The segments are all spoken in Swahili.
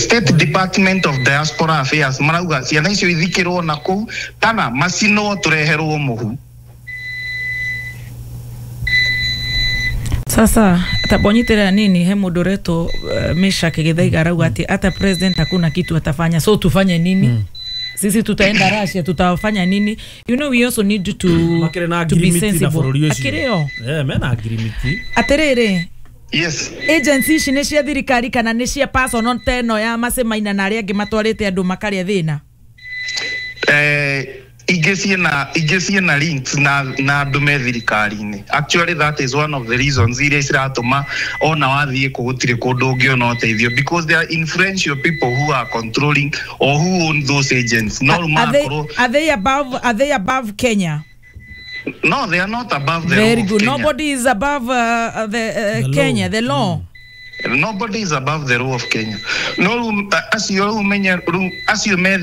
State Department of Diaspora Affairs marauga ciana icio ithikirwo na kuu kana macino tureherwo muhu. Sasa atabonyitira nini he mundu reto Meshak Githaiga arauga ati hata president hakuna kitu atafanya, so tufanye nini? Sisi tutaenda Russia, tutafanya nini? You know, we also need to be sensible. Akireo mena agreement aterere. Yes. Agency shine cia thirikari kana ne cia personal teno ya masemaina na aria angi matwarite andu makaria thina. Igesi na links na andu me thirikari-ini. Actually that is one of the reasons iria ciratuma ona wathie kugutire kundu ungiona uteithio, because there are influential people who are controlling or who own those agents. Are they above Kenya? No, they are not above the Very law. Good. Nobody is above the Kenya, the law. Nobody is above the law of Kenya. No, as you may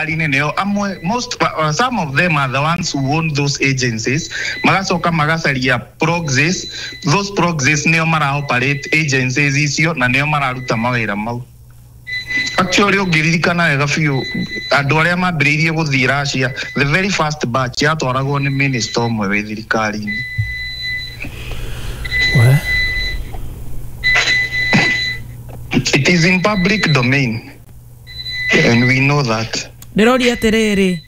some of them are the ones who own those agencies. Magasoka magasaria proxies. Those proxies neo mara operate agencies isio na neo mara ruta mawira mau. Actually, ogiririkana wega fiu andu aria mambiriirie guthii Russia, the very first batch yatwaragwo ni minister omwe wi thirikari-ini. It is in public domain, and we know that. Ndirori atiriri.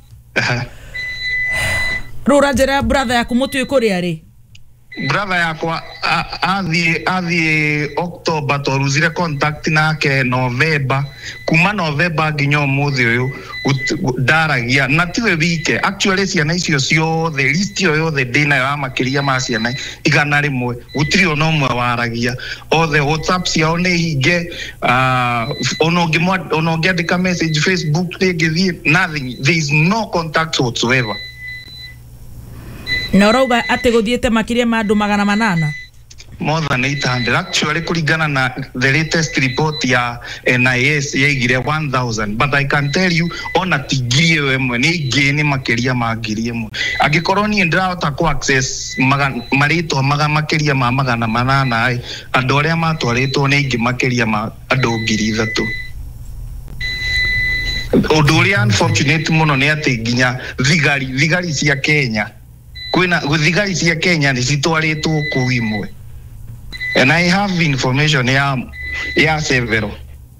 Rura njera brother yaku mutu ikuri ari. Brother yakwa athie October toruzire contact nake November, kuma November nginya umuthi uyu ndaragia na tiwe wike. Actually ciana icio ciothe list yothe ndina ya makiria ma ciana igana rimwe gutiri ona umwe waragia. Othe WhatsApp ciao ni hinge, ona ungiandika message Facebook ngithie, nothing, there is no contact whatsoever. Na urauga ati guthiete makiria ma andu 800? More than 800. Actually, kuligana na the latest report ya NIS yaigire 1000. But I can tell you, ona tigirie wemwe ni geni makiria ma ngiri imwe. Angikorwo ni ndirahota ku access marito makiria ma 800 andu aria matwaritwo ni ingi makiria ma andu 3000. Undu uria unfortunate muno ni ati nginya thigari cia Kenya kwina thigari cia Kenya ni citwaritwo ku imwe. And I have information ya several.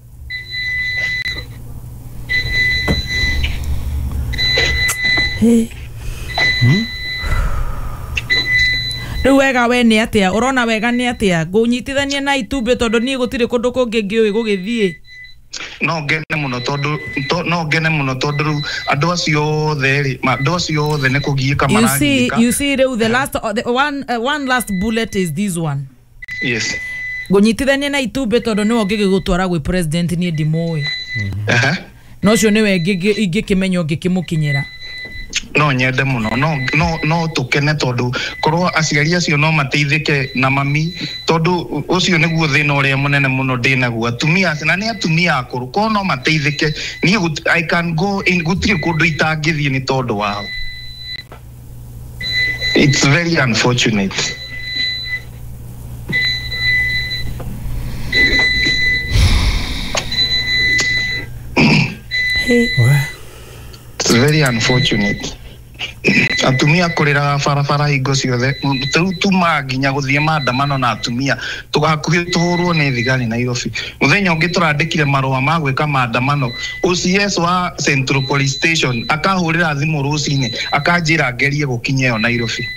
Wega we ni atia urona wega ni atia gunyitithania na Itumbi tondu ni gutire kundu kungi ngiui gugithie? No ngene muno tondu andu acio othe ne kugiika marangika. You see the last one last bullet is this one. Yes. Gunyitithania na Itumbi tondu ni ongi gutwara gwi president ni ndimoi. No cio ni we ingikimenyo ngikimukinyira. No nyende muno no tukene tondu korwo aciari acio no mateithike na mami tondu ucio niguo thina uria munene muno ndinaguo. Atumia na ni atumia akuru ko no mateithike ni I can go in gutiri kundu itangithie ni tondu wao. It's very unfortunate. It's very unfortunate. Atumia kurira farafara higo ciothe tuma nginya guthie maandamano na atumia tugakuhie tuhurwo ni thigari Nairobi. Muthenya ungi turandikire marua ma gwika maandamano, OCS wa Central Police Station akahurira thimu rucini akanjira ngerie gukinya Nairobi.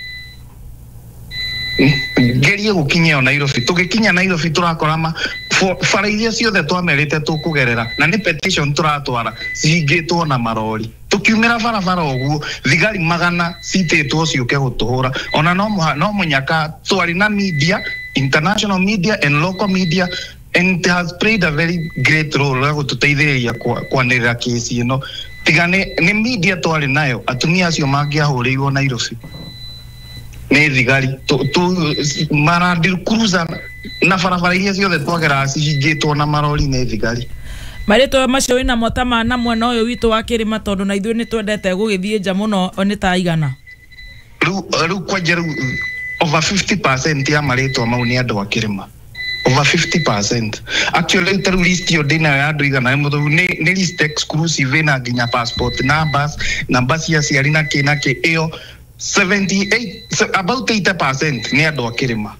Ngerie gukinya Nairobi. Tugikinya Nairobi turakora fara iria ciothe twamerite tukugerera na ni petition turatwara cingitwo na marori. Tukiumira barabara uguo thigari magana cititwo ciuke gutuhura. Ona no munyaka twari na media, international media and local media, and it has played a very great role gututeithiriria kwanirira kesi ino. Tigane ni media twari nayo atumia acio mangiahuriirwo Nairobi ni thigari marandi cruiser na barabara iria ciothe twagera cingitwo na marori ni thigari. Marito macio ina motama na mwana uyu witu wa Kirima tondu na ithuĩ ni twendete gugithie nja muno ni ta igana. Ru kwa jeru over 50% ya marito mau ni andu a Kirima. over 50%. Actually, the list your dinner ya do igana mo ne list exclusive na ginya passport numbers ya siarina kina ke eo 78 about 80% ne ado akirima.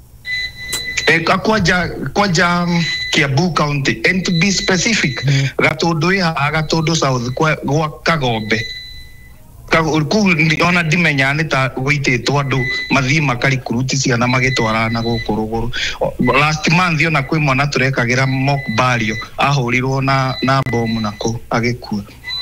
Kwaja Kiambu County, and to be specific, Gatodo ya Gatodo South kwa Kagombe. Ona dimenyane ta wite twado mathima kali kurutisi ana magetwara na gokorogoro. Last month yo na kwi mwana turekagira mock burial ahurirwo na bomu nako agekua.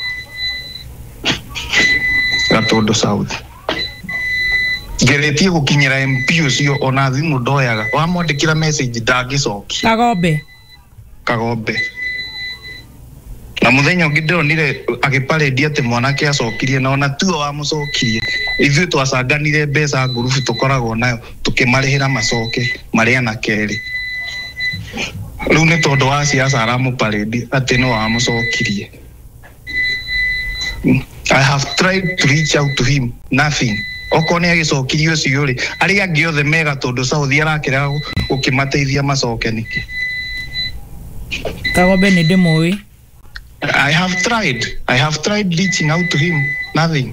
Gatodo South. Geretie gukinyira MP ucio ona thimu ndoyaga wamwandikira message ndagicoki Kagombe na muthenya ungi ndonire agiparedia ati mwanake acokirie na ona tuo wa mucokirie ithuĩ twacanganire mbeca ngurubu tukoragwo nayo tukimarihira macoke maria na keri riu ni tondu wa siasa aramuparedia ati no wa mucokirie. I have tried to reach out to him, nothing. Okone agicokirio ciuri ari angi othe mega tondu Saudi arakira ukimateithia macoke niki. Kagombe ni ndimui. I have tried reaching out to him, nothing.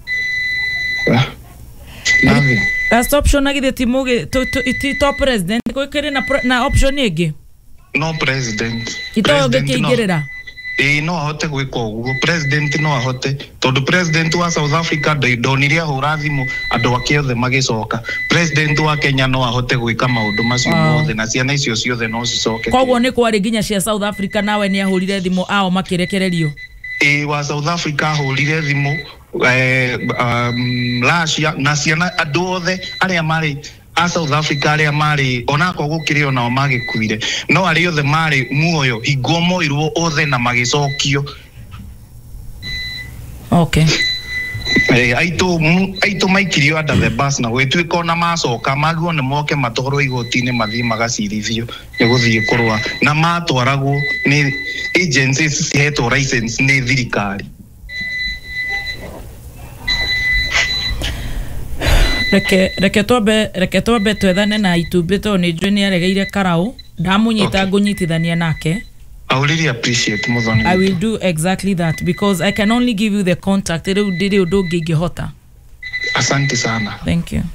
Nothing. Last option agithe timuge to president ko kere na option igi. No president. Kito gekigirira. No ahote gwika uguo president no ahote tondu president wa South Africa ndoniria hura thimu andu akiothe magicoka. President wa Kenya no ahote gwika maundu macio mothe na ciana icio ciothe no cicoke. Koguo ni kwari ginya cia South Africa nawe ni ahurire thimu ao makirekererio. Wa South Africa ahurire thimu Russia na ciana andu othe aria mari a South Africa aria mari onako gukirio na magikuire no ari othe mari muoyo higomo irwo othe na magicokio. Okay. Aito maikirio under the bus na gwituika ona macoka magwo ne moke matoro igotine mathi magacirithio ni guthie kurwa na matwaragwo ni agencies cihetwo license ni thirikari. Reke twambe twethane na Itumbĩ to ni njui ni aregeire Karau ndamunyita ngunyitithania nake. I will really appreciate Muthoni. I will do exactly that because I can only give you the contact. Ndiri undu ngingihota. Asante sana. Thank you.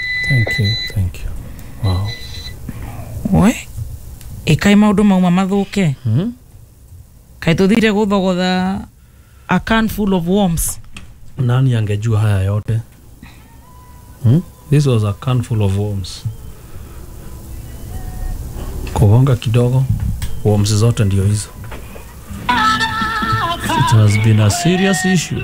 Wow. We ikai maundu mauma mathuke. Kai tuthire guthogotha a can full of worms. Nani angejua haya yote? This was a can full of worms. Kugonga kidogo, worms zote ndio hizo. It has been a serious issue.